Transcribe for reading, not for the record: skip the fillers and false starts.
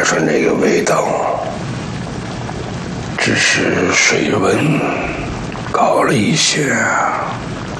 是那个味道，只是水温高了一些。